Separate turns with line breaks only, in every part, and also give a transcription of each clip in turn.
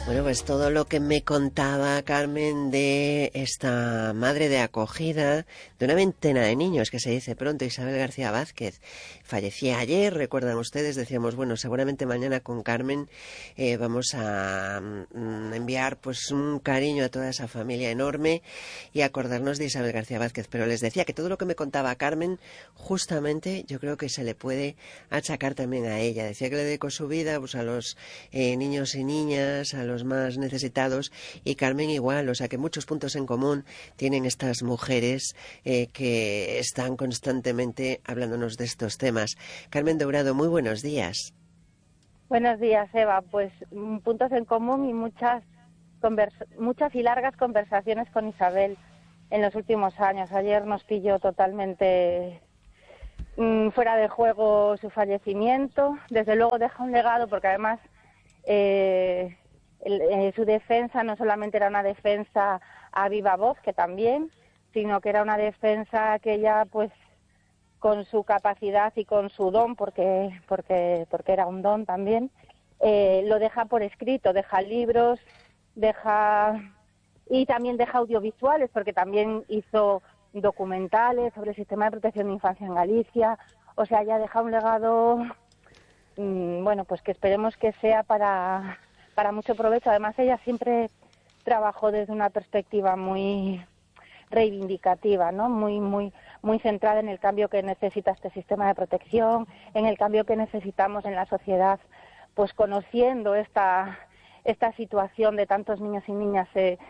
Bueno, pues todo lo que me contaba Carmen de esta madre de acogida de una veintena de niños, que se dice pronto, Isabel García Vázquez, fallecía ayer, recuerdan ustedes, decíamos, bueno, seguramente mañana con Carmen vamos a enviar pues un cariño a toda esa familia enorme y acordarnos de Isabel García Vázquez, pero les decía que todo lo que me contaba Carmen, justamente yo creo que se le puede achacar también a ella. Decía que le dedicó su vida pues a los niños y niñas, a los más necesitados, y Carmen igual, o sea que muchos puntos en común tienen estas mujeres que están constantemente hablándonos de estos temas. Carmen Dourado, muy buenos días.
Buenos días, Eva. Pues puntos en común y muchas y largas conversaciones con Isabel en los últimos años. Ayer nos pilló totalmente fuera de juego su fallecimiento. Desde luego deja un legado porque además su defensa no solamente era una defensa a viva voz, que también, sino que era una defensa que ella, pues, con su capacidad y con su don, porque era un don también, lo deja por escrito, deja libros, y también deja audiovisuales, porque también hizo documentales sobre el sistema de protección de infancia en Galicia. O sea, ya deja un legado, bueno, pues que esperemos que sea para mucho provecho. Además, ella siempre trabajó desde una perspectiva muy reivindicativa, ¿no? Muy centrada en el cambio que necesita este sistema de protección, en el cambio que necesitamos en la sociedad, pues conociendo esta situación de tantos niños y niñas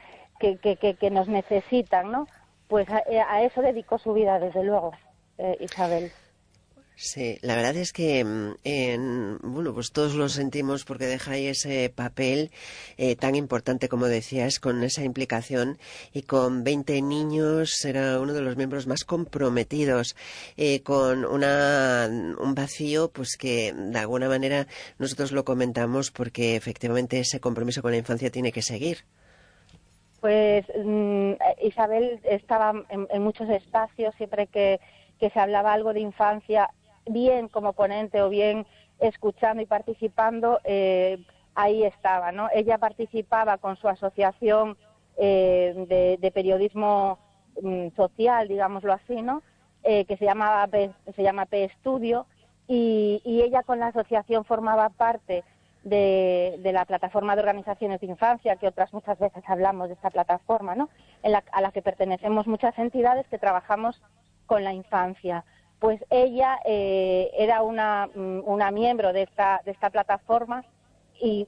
que nos necesitan, ¿no? Pues a eso dedicó su vida, desde luego, Isabel.
Sí, la verdad es que bueno, pues todos lo sentimos porque deja ahí ese papel tan importante, como decías, con esa implicación, y con 20 niños era uno de los miembros más comprometidos, con un vacío pues que de alguna manera nosotros lo comentamos porque efectivamente ese compromiso con la infancia tiene que seguir.
Pues Isabel estaba en muchos espacios, siempre que se hablaba algo de infancia, bien como ponente o bien escuchando y participando, ahí estaba, ¿no? Ella participaba con su asociación de periodismo social, digámoslo así, ¿no? Que se llama P Estudio, y ella con la asociación formaba parte de la plataforma de organizaciones de infancia, que otras muchas veces hablamos de esta plataforma, ¿no? A la que pertenecemos muchas entidades que trabajamos con la infancia. Pues ella era una miembro de esta plataforma y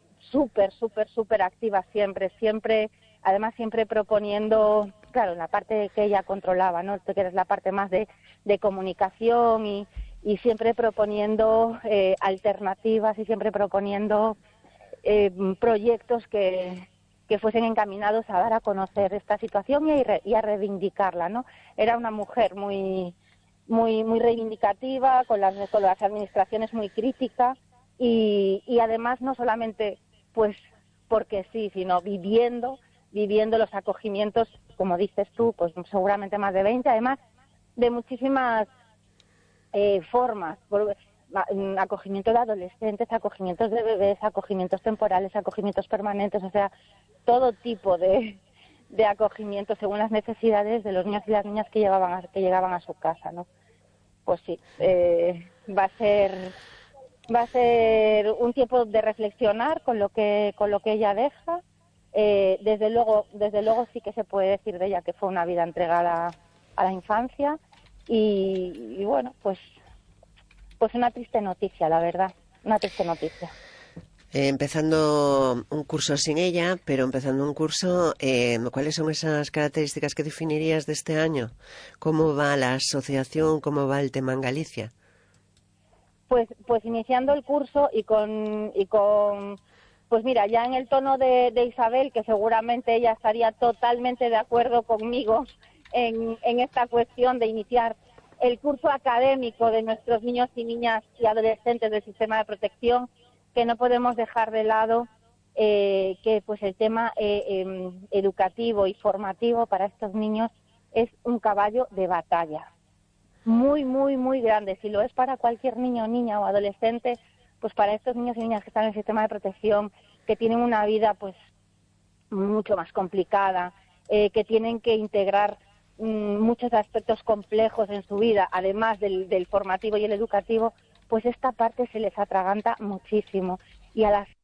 súper activa siempre, además siempre proponiendo, claro, en la parte que ella controlaba, ¿no? Que es la parte más de comunicación y siempre proponiendo alternativas y siempre proponiendo proyectos que fuesen encaminados a dar a conocer esta situación y a reivindicarla, ¿no? Era una mujer muy reivindicativa, con las administraciones muy crítica y además no solamente pues porque sí, sino viviendo los acogimientos, como dices tú, pues seguramente más de 20, además de muchísimas formas, acogimiento de adolescentes, acogimientos de bebés, acogimientos temporales, acogimientos permanentes, o sea, todo tipo de acogimiento según las necesidades de los niños y las niñas que llegaban a su casa, ¿no? Pues sí, va a ser un tiempo de reflexionar con lo que ella deja. Desde luego sí que se puede decir de ella que fue una vida entregada a la infancia y bueno, pues una triste noticia, la verdad, una triste noticia.
Empezando un curso sin ella, pero empezando un curso, ¿cuáles son esas características que definirías de este año? ¿Cómo va la asociación? ¿Cómo va el tema en Galicia?
Pues iniciando el curso y con pues mira, ya en el tono de Isabel, que seguramente ella estaría totalmente de acuerdo conmigo en esta cuestión de iniciar el curso académico de nuestros niños y niñas y adolescentes del sistema de protección, que no podemos dejar de lado que pues el tema educativo y formativo para estos niños es un caballo de batalla muy grande. Si lo es para cualquier niño, niña o adolescente, pues para estos niños y niñas que están en el sistema de protección, que tienen una vida pues mucho más complicada, que tienen que integrar muchos aspectos complejos en su vida, además del formativo y el educativo, pues esta parte se les atraganta muchísimo. Y a las